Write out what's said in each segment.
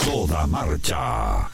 toda marcha.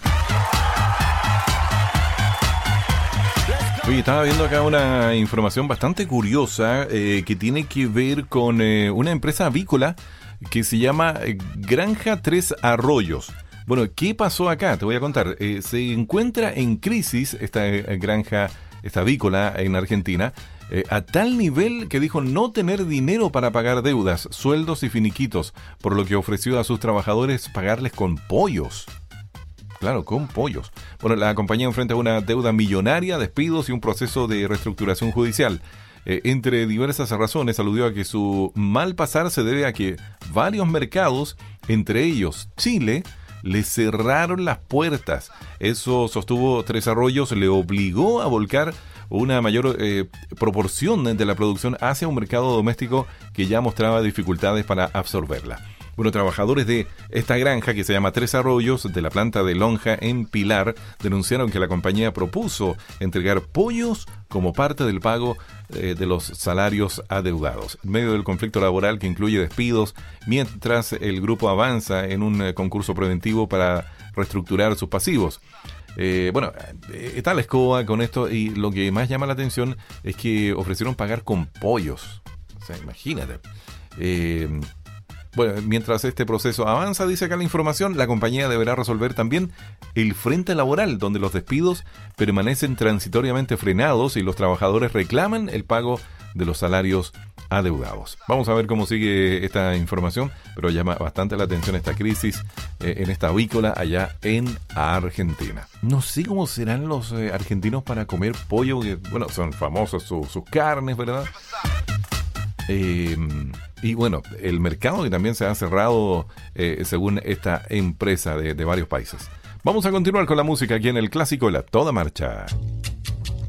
Oye, estaba viendo acá una información bastante curiosa que tiene que ver con una empresa avícola que se llama Granja Tres Arroyos. Bueno, ¿qué pasó acá? Te voy a contar. Se encuentra en crisis esta granja, esta avícola en Argentina, a tal nivel que dijo no tener dinero para pagar deudas, sueldos y finiquitos, por lo que ofreció a sus trabajadores pagarles con pollos. Claro, con pollos. Bueno, la compañía enfrenta una deuda millonaria, despidos y un proceso de reestructuración judicial. Entre diversas razones, aludió a que su mal pasar se debe a que varios mercados, entre ellos Chile, le cerraron las puertas. Eso, sostuvo Tres Arroyos, le obligó a volcar una mayor proporción de la producción hacia un mercado doméstico que ya mostraba dificultades para absorberla. Bueno, trabajadores de esta granja, que se llama Tres Arroyos, de la planta de Lonja en Pilar, denunciaron que la compañía propuso entregar pollos como parte del pago de los salarios adeudados. En medio del conflicto laboral que incluye despidos, mientras el grupo avanza en un concurso preventivo para reestructurar sus pasivos. Bueno, está la escoba con esto, y lo que más llama la atención es que ofrecieron pagar con pollos. O sea, imagínate. Bueno, mientras este proceso avanza, dice acá la información, la compañía deberá resolver también el frente laboral, donde los despidos permanecen transitoriamente frenados y los trabajadores reclaman el pago de los salarios adeudados. Vamos a ver cómo sigue esta información, pero llama bastante la atención esta crisis en esta avícola allá en Argentina. No sé cómo serán los argentinos para comer pollo, que, bueno, son famosos sus carnes, ¿verdad? Y bueno, el mercado que también se ha cerrado según esta empresa de varios países. Vamos a continuar con la música aquí en el clásico La Toda Marcha.